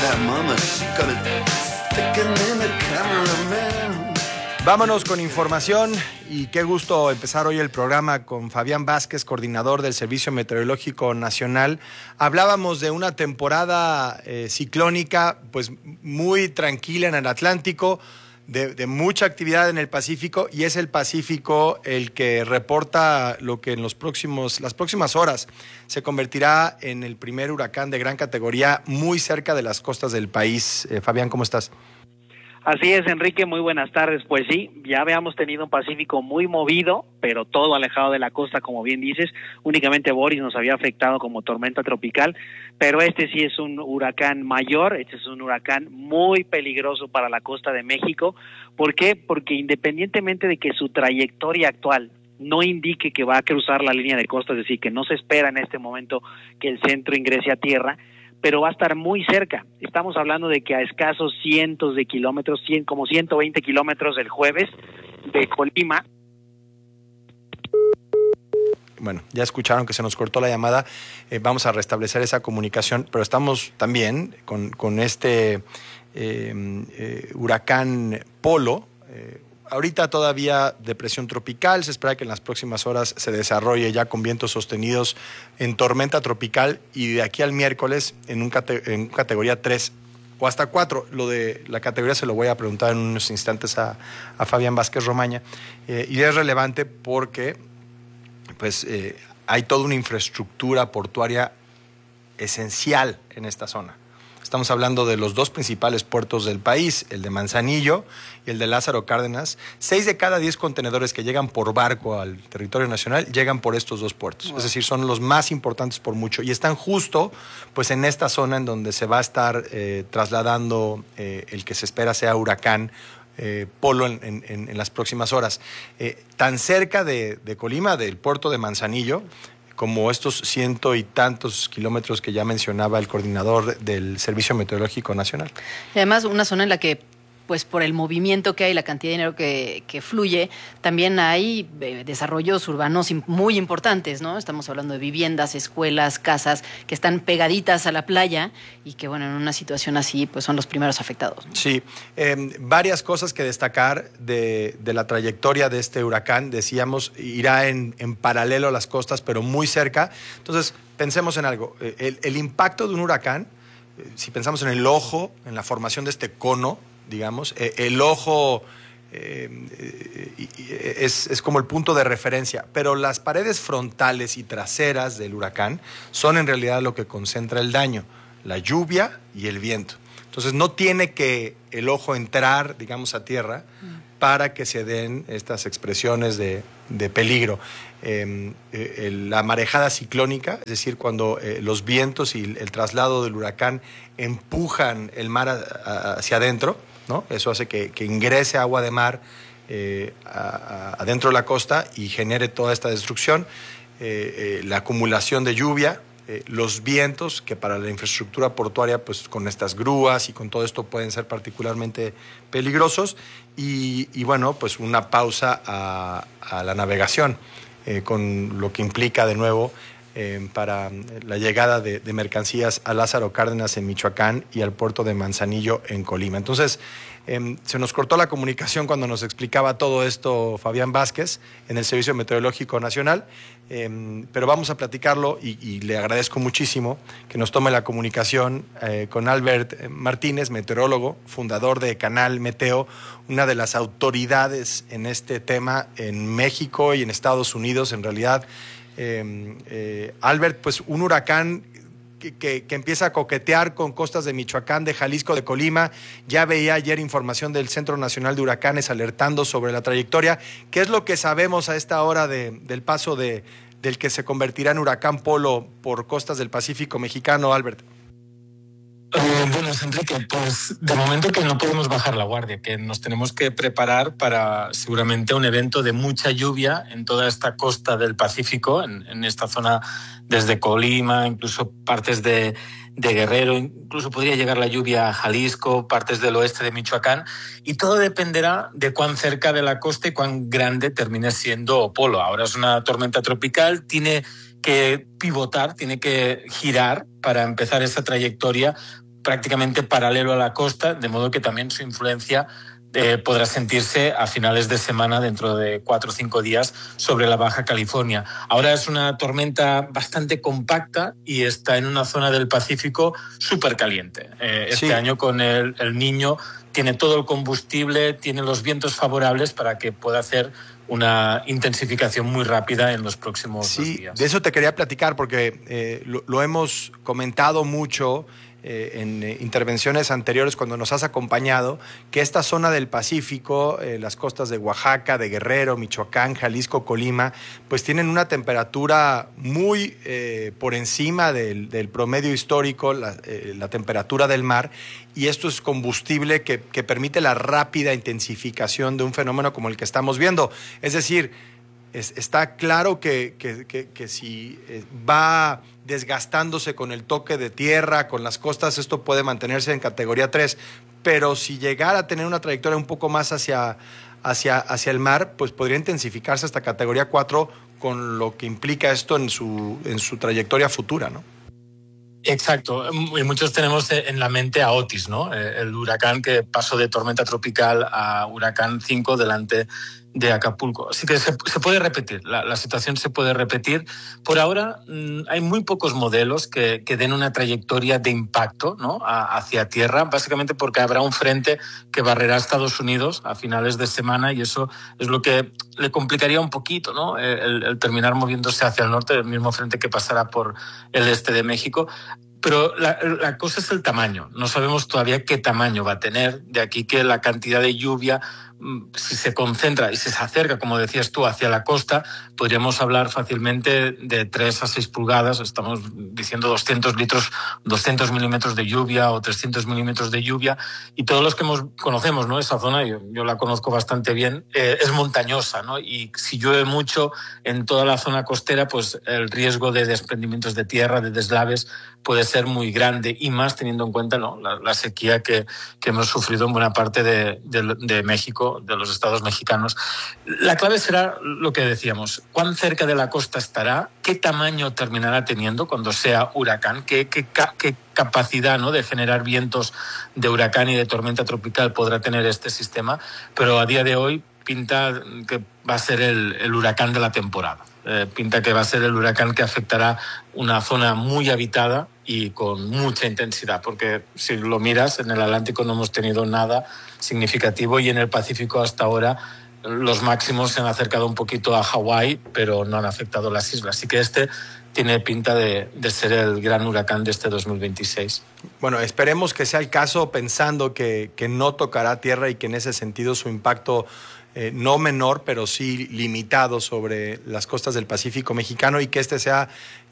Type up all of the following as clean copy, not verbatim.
Vámonos con información y qué gusto empezar hoy el programa con Fabián Vázquez, coordinador del Servicio Meteorológico Nacional. Hablábamos de una temporada ciclónica pues muy tranquila en el Atlántico, de mucha actividad en el Pacífico, y es el Pacífico el que reporta lo que en las próximas horas se convertirá en el primer huracán de gran categoría muy cerca de las costas del país. Fabián, ¿cómo estás? Así es, Enrique, muy buenas tardes. Pues sí, ya habíamos tenido un Pacífico muy movido, pero todo alejado de la costa, como bien dices. Únicamente Boris nos había afectado como tormenta tropical, pero este sí es un huracán mayor, este es un huracán muy peligroso para la costa de México. ¿Por qué? Porque independientemente de que su trayectoria actual no indique que va a cruzar la línea de costa, es decir, que no se espera en este momento que el centro ingrese a tierra, pero va a estar muy cerca. Estamos hablando de que a escasos cientos de kilómetros, como 120 kilómetros el jueves de Colima. Bueno, ya escucharon que se nos cortó la llamada, vamos a restablecer esa comunicación, pero estamos también con este huracán Polo. Ahorita todavía depresión tropical, se espera que en las próximas horas se desarrolle ya con vientos sostenidos en tormenta tropical, y de aquí al miércoles en categoría 3 o hasta 4. Lo de la categoría se lo voy a preguntar en unos instantes a Fabián Vázquez Romaña, y es relevante porque pues hay toda una infraestructura portuaria esencial en esta zona. Estamos hablando de los dos principales puertos del país, el de Manzanillo y el de Lázaro Cárdenas. 6 de cada 10 contenedores que llegan por barco al territorio nacional llegan por estos dos puertos. Wow. Es decir, son los más importantes por mucho. Y están justo pues, en esta zona en donde se va a estar trasladando el que se espera sea huracán Polo en las próximas horas. Tan cerca de Colima, del puerto de Manzanillo, como estos 100 y tantos kilómetros que ya mencionaba el coordinador del Servicio Meteorológico Nacional. Y además una zona en la que, pues por el movimiento que hay, la cantidad de dinero que fluye, también hay desarrollos urbanos muy importantes, ¿no? Estamos hablando de viviendas, escuelas, casas que están pegaditas a la playa y que, bueno, en una situación así, pues son los primeros afectados, ¿no? Sí, varias cosas que destacar de la trayectoria de este huracán. Decíamos, irá en paralelo a las costas, pero muy cerca. Entonces, pensemos en algo. El impacto de un huracán, si pensamos en el ojo, en la formación de este cono, digamos, el ojo es como el punto de referencia, pero las paredes frontales y traseras del huracán son en realidad lo que concentra el daño, la lluvia y el viento. Entonces no tiene que el ojo entrar, digamos, a tierra para que se den estas expresiones de peligro. La marejada ciclónica, es decir, cuando los vientos y el traslado del huracán empujan el mar hacia adentro, ¿no? Eso hace que ingrese agua de mar adentro de la costa y genere toda esta destrucción. La acumulación de lluvia, los vientos, que para la infraestructura portuaria, pues con estas grúas y con todo esto pueden ser particularmente peligrosos, y bueno, pues una pausa a la navegación, con lo que implica de nuevo para la llegada de mercancías a Lázaro Cárdenas en Michoacán y al puerto de Manzanillo en Colima. Entonces, se nos cortó la comunicación cuando nos explicaba todo esto Fabián Vázquez en el Servicio Meteorológico Nacional, pero vamos a platicarlo y le agradezco muchísimo que nos tome la comunicación con Albert Martínez, meteorólogo, fundador de Canal Meteo, una de las autoridades en este tema en México y en Estados Unidos, en realidad. Albert, pues un huracán que empieza a coquetear con costas de Michoacán, de Jalisco, de Colima. Ya veía ayer información del Centro Nacional de Huracanes alertando sobre la trayectoria. ¿Qué es lo que sabemos a esta hora del paso del que se convertirá en huracán Polo por costas del Pacífico mexicano, Albert? Bueno, Enrique, pues de momento que no podemos bajar la guardia, que nos tenemos que preparar para seguramente un evento de mucha lluvia en toda esta costa del Pacífico, en esta zona desde Colima, incluso partes de Guerrero, incluso podría llegar la lluvia a Jalisco, partes del oeste de Michoacán, y todo dependerá de cuán cerca de la costa y cuán grande termine siendo Polo. Ahora es una tormenta tropical, tiene que pivotar, tiene que girar para empezar esa trayectoria prácticamente paralelo a la costa, de modo que también su influencia podrá sentirse a finales de semana, dentro de 4 o 5 días, sobre la Baja California. Ahora es una tormenta bastante compacta y está en una zona del Pacífico súper caliente. Este año, con el Niño, tiene todo el combustible, tiene los vientos favorables para que pueda hacer una intensificación muy rápida en los próximos 2 días. De eso te quería platicar, porque lo hemos comentado mucho en intervenciones anteriores cuando nos has acompañado, que esta zona del Pacífico, las costas de Oaxaca, de Guerrero, Michoacán, Jalisco, Colima, pues tienen una temperatura muy por encima del promedio histórico, la temperatura del mar, y esto es combustible que permite la rápida intensificación de un fenómeno como el que estamos viendo. Es decir, está claro que si va desgastándose con el toque de tierra, con las costas, esto puede mantenerse en categoría 3, pero si llegara a tener una trayectoria un poco más hacia el mar, pues podría intensificarse hasta categoría 4, con lo que implica esto en su trayectoria futura, ¿no? Exacto, y muchos tenemos en la mente a Otis, ¿no? El huracán que pasó de tormenta tropical a huracán 5 delante de Acapulco. Así que se puede repetir, la situación se puede repetir. Por ahora hay muy pocos modelos que den una trayectoria de impacto, ¿no?, hacia tierra, básicamente porque habrá un frente que barrerá a Estados Unidos a finales de semana, y eso es lo que le complicaría un poquito, ¿no?, el terminar moviéndose hacia el norte, el mismo frente que pasará por el este de México. Pero la cosa es el tamaño. No sabemos todavía qué tamaño va a tener. De aquí que la cantidad de lluvia, si se concentra y si se acerca, como decías tú, hacia la costa, podríamos hablar fácilmente de 3 a 6 pulgadas. Estamos diciendo 200 milímetros de lluvia o 300 milímetros de lluvia. Y todos los que conocemos, ¿no?, esa zona, yo la conozco bastante bien, es montañosa, ¿no? Y si llueve mucho en toda la zona costera, pues el riesgo de desprendimientos de tierra, de deslaves, puede ser muy grande, y más teniendo en cuenta, ¿no?, la sequía que hemos sufrido en buena parte de México, de los estados mexicanos. La clave será lo que decíamos: cuán cerca de la costa estará, qué tamaño terminará teniendo cuando sea huracán, qué capacidad, ¿no?, de generar vientos de huracán y de tormenta tropical podrá tener este sistema, pero a día de hoy pinta que va a ser el huracán de la temporada. Pinta que va a ser el huracán que afectará una zona muy habitada y con mucha intensidad, porque si lo miras, en el Atlántico no hemos tenido nada significativo, y en el Pacífico hasta ahora los máximos se han acercado un poquito a Hawái, pero no han afectado las islas. Así que este tiene pinta de ser el gran huracán de este 2026. Bueno, esperemos que sea el caso, pensando que no tocará tierra y que en ese sentido su impacto no menor, pero sí limitado sobre las costas del Pacífico mexicano, y que este sea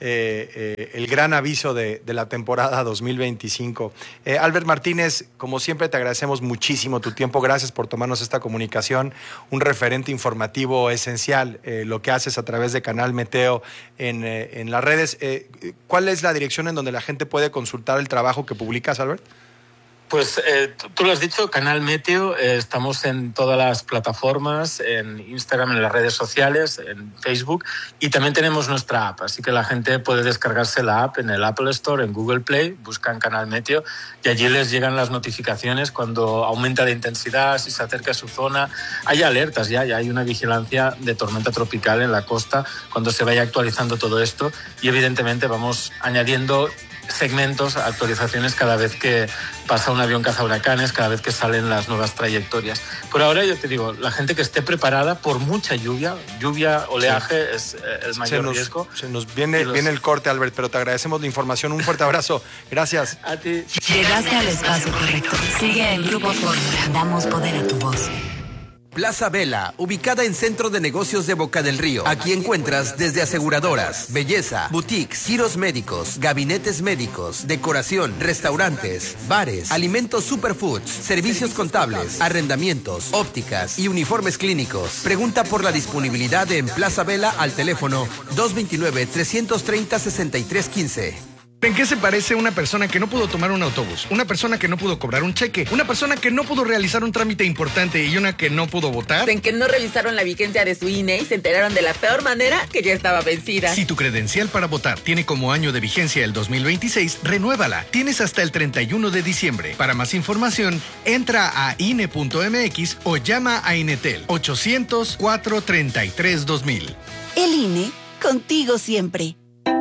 el gran aviso de la temporada 2025. Albert Martínez, como siempre, te agradecemos muchísimo tu tiempo. Gracias por tomarnos esta comunicación, un referente informativo esencial, lo que haces a través de Canal Meteo en las redes. ¿Cuál es la dirección en donde la gente puede consultar el trabajo que publicas, Albert? Pues tú lo has dicho, Canal Meteo, estamos en todas las plataformas, en Instagram, en las redes sociales, en Facebook, y también tenemos nuestra app, así que la gente puede descargarse la app en el Apple Store, en Google Play, buscan Canal Meteo, y allí les llegan las notificaciones cuando aumenta de intensidad, si se acerca a su zona. Hay alertas ya hay una vigilancia de tormenta tropical en la costa cuando se vaya actualizando todo esto, y evidentemente vamos añadiendo segmentos, actualizaciones cada vez que pasa un avión cazahuracanes, cada vez que salen las nuevas trayectorias. Por ahora, yo te digo, la gente que esté preparada, por mucha lluvia, oleaje, es el mayor riesgo. Se nos viene el corte, Albert, pero te agradecemos la información. Un fuerte abrazo. Gracias. A ti. Llegaste al espacio correcto. Sigue en Grupo Fórmula. Damos poder a tu voz. Plaza Vela, ubicada en Centro de Negocios de Boca del Río. Aquí encuentras desde aseguradoras, belleza, boutiques, giros médicos, gabinetes médicos, decoración, restaurantes, bares, alimentos superfoods, servicios contables, arrendamientos, ópticas y uniformes clínicos. Pregunta por la disponibilidad en Plaza Vela al teléfono 229-330-6315. ¿En qué se parece una persona que no pudo tomar un autobús? Una persona que no pudo cobrar un cheque, una persona que no pudo realizar un trámite importante y una que no pudo votar. En que no revisaron la vigencia de su INE y se enteraron de la peor manera que ya estaba vencida. Si tu credencial para votar tiene como año de vigencia el 2026, renuévala. Tienes hasta el 31 de diciembre. Para más información, entra a INE.mx o llama a Inetel 800-433-2000. El INE, contigo siempre.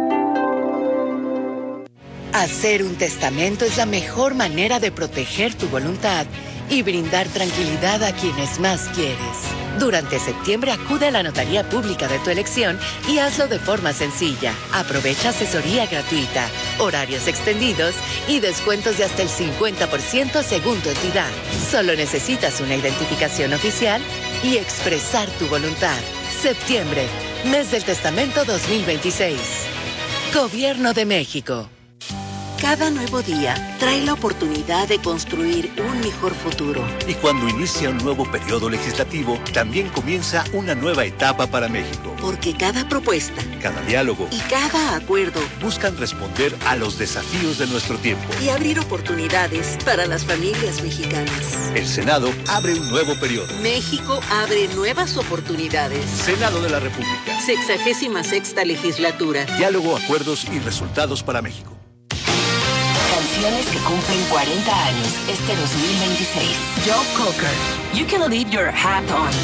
Hacer un testamento es la mejor manera de proteger tu voluntad y brindar tranquilidad a quienes más quieres. Durante septiembre acude a la notaría pública de tu elección y hazlo de forma sencilla. Aprovecha asesoría gratuita, horarios extendidos y descuentos de hasta el 50% según tu entidad. Solo necesitas una identificación oficial y expresar tu voluntad. Septiembre, mes del testamento 2026. Gobierno de México. Cada nuevo día trae la oportunidad de construir un mejor futuro. Y cuando inicia un nuevo periodo legislativo, también comienza una nueva etapa para México. Porque cada propuesta, cada diálogo y cada acuerdo buscan responder a los desafíos de nuestro tiempo y abrir oportunidades para las familias mexicanas. El Senado abre un nuevo periodo. México abre nuevas oportunidades. Senado de la República. 66ª legislatura. Diálogo, acuerdos y resultados para México. Canciones que cumplen 40 años este 2026. Joe Cocker. You can leave your hat on.